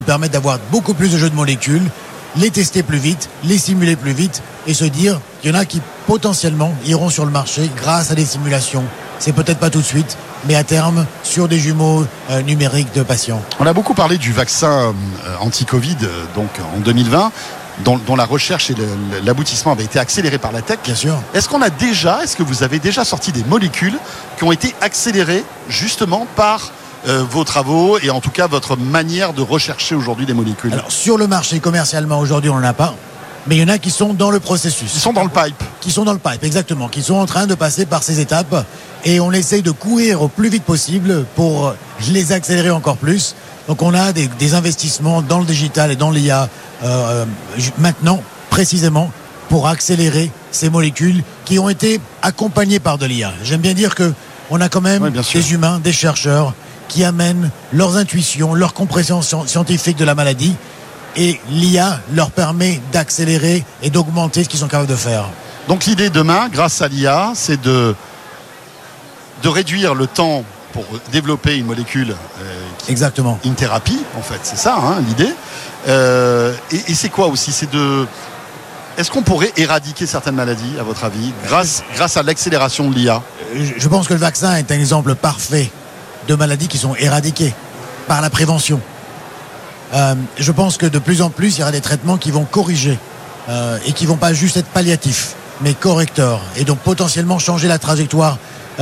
permettre d'avoir beaucoup plus de jeux de molécules, les tester plus vite, les simuler plus vite et se dire qu'il y en a qui potentiellement iront sur le marché grâce à des simulations. C'est peut-être pas tout de suite, mais à terme sur des jumeaux numériques de patients. On a beaucoup parlé du vaccin anti-Covid donc en 2020 dont la recherche et l'aboutissement avaient été accélérés par la tech. Bien sûr. Est-ce que vous avez déjà sorti des molécules qui ont été accélérées justement par vos travaux et en tout cas votre manière de rechercher aujourd'hui des molécules? Alors sur le marché commercialement aujourd'hui on n'en a pas, mais il y en a qui sont dans le processus. Ils sont dans le pipe. Qui sont dans le pipe, exactement, qui sont en train de passer par ces étapes et on essaye de courir au plus vite possible pour les accélérer encore plus. Donc on a des investissements dans le digital et dans l'IA maintenant précisément pour accélérer ces molécules qui ont été accompagnées par de l'IA. J'aime bien dire qu'on a quand même des humains, des chercheurs qui amènent leurs intuitions, leur compréhension scientifique de la maladie et l'IA leur permet d'accélérer et d'augmenter ce qu'ils sont capables de faire. Donc l'idée demain, grâce à l'IA, c'est de réduire le temps pour développer une molécule exactement. Une thérapie, en fait, c'est ça l'idée. Et c'est quoi aussi? Est-ce qu'on pourrait éradiquer certaines maladies, à votre avis, grâce à l'accélération de l'IA? Je pense que le vaccin est un exemple parfait de maladies qui sont éradiquées par la prévention. Je pense que de plus en plus, il y aura des traitements qui vont corriger et qui ne vont pas juste être palliatifs, mais correcteurs, et donc potentiellement changer la trajectoire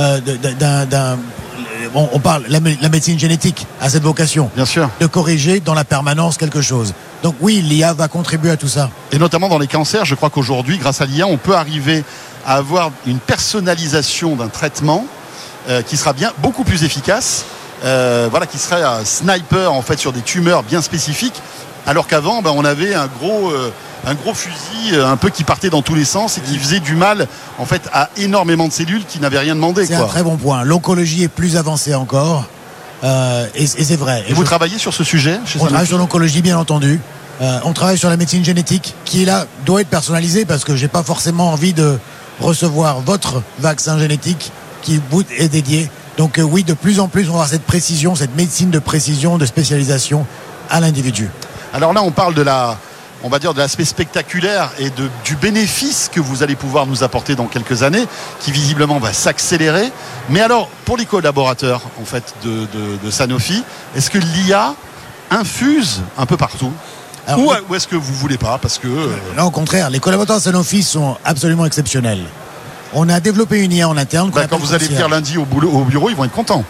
on parle, la médecine génétique a cette vocation. Bien sûr. De corriger dans la permanence quelque chose. Donc oui, l'IA va contribuer à tout ça. Et notamment dans les cancers, je crois qu'aujourd'hui, grâce à l'IA, on peut arriver à avoir une personnalisation d'un traitement qui sera beaucoup plus efficace, qui serait un sniper en fait sur des tumeurs bien spécifiques, alors qu'avant, on avait un gros fusil un peu qui partait dans tous les sens et qui faisait du mal en fait à énormément de cellules qui n'avaient rien demandé. C'est un très bon point. L'oncologie est plus avancée encore et c'est vrai. Et vous travaillez sur ce sujet On travaille sur l'oncologie, bien entendu. On travaille sur la médecine génétique qui là doit être personnalisée parce que j'ai pas forcément envie de recevoir votre vaccin génétique qui vous est dédié. Donc oui, de plus en plus on va avoir cette précision, cette médecine de précision, de spécialisation à l'individu. Alors là on parle de l'aspect spectaculaire et du bénéfice que vous allez pouvoir nous apporter dans quelques années, qui visiblement va s'accélérer. Mais alors, pour les collaborateurs en fait de Sanofi, est-ce que l'IA infuse un peu partout? Ou est-ce que vous voulez pas? Parce que non, au contraire, les collaborateurs de Sanofi sont absolument exceptionnels. On a développé une IA en interne. Quand vous allez venir lundi au bureau, ils vont être contents.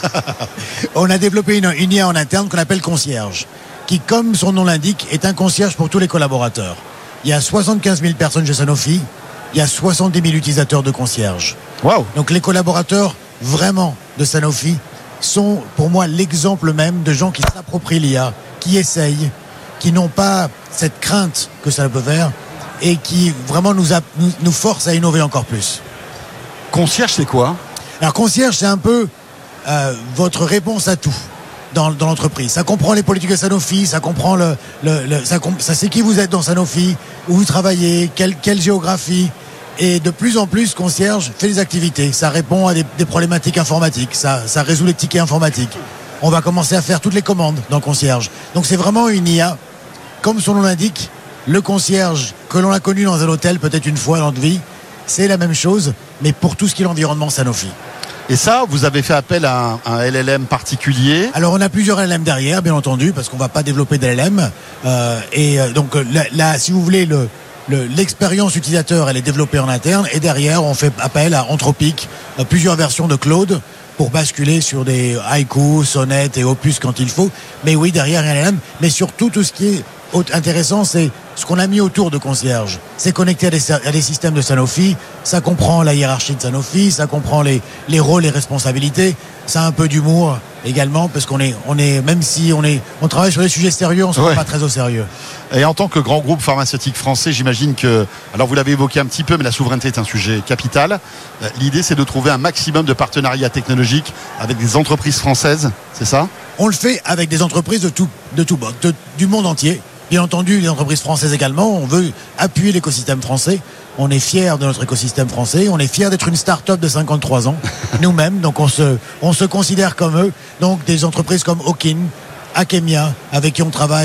On a développé une IA en interne qu'on appelle concierge, qui, comme son nom l'indique, est un concierge pour tous les collaborateurs. Il y a 75 000 personnes chez Sanofi, il y a 70 000 utilisateurs de concierge. Wow. Donc les collaborateurs vraiment de Sanofi sont pour moi l'exemple même de gens qui s'approprient l'IA, qui essayent, qui n'ont pas cette crainte que ça peut faire et qui vraiment nous forcent à innover encore plus. Concierge, c'est quoi? Alors concierge, c'est un peu votre réponse à tout dans l'entreprise. Ça comprend les politiques de Sanofi, ça comprend ça c'est qui vous êtes dans Sanofi, où vous travaillez, quelle géographie. Et de plus en plus, concierge fait des activités. Ça répond à des problématiques informatiques, ça résout les tickets informatiques. On va commencer à faire toutes les commandes dans concierge. Donc c'est vraiment une IA, comme son nom l'indique. Le concierge que l'on a connu dans un hôtel peut-être une fois dans notre vie, c'est la même chose, mais pour tout ce qui est l'environnement Sanofi. Et ça, vous avez fait appel à un LLM particulier? Alors on a plusieurs LLM derrière, bien entendu, parce qu'on ne va pas développer d'LLM. Donc là, si vous voulez, l'expérience utilisateur, elle est développée en interne, et derrière, on fait appel à Anthropic, plusieurs versions de Claude, pour basculer sur des Haiku, Sonnet et Opus quand il faut. Mais oui, derrière, il y a un LLM, mais surtout tout ce qui est intéressant, c'est ce qu'on a mis autour de concierge. C'est connecté à des systèmes de Sanofi, ça comprend la hiérarchie de Sanofi, ça comprend les rôles et responsabilités, ça a un peu d'humour également, parce qu'on est même si on travaille sur des sujets sérieux, on ne se prend pas très au sérieux. Et en tant que grand groupe pharmaceutique français, j'imagine que, alors vous l'avez évoqué un petit peu, mais la souveraineté est un sujet capital. L'idée, c'est de trouver un maximum de partenariats technologiques avec des entreprises françaises, c'est ça? On le fait avec des entreprises du monde entier. Bien entendu, les entreprises françaises également. On veut appuyer l'écosystème français. On est fiers de notre écosystème français. On est fiers d'être une start-up de 53 ans, nous-mêmes. Donc on se considère comme eux. Donc des entreprises comme Okin, Akemia, avec qui on travaille